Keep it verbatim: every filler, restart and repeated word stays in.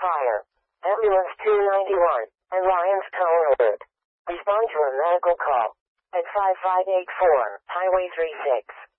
fire. Ambulance two ninety-one and Lions Tower alert. Respond to a medical call at five five eight four, Highway three six.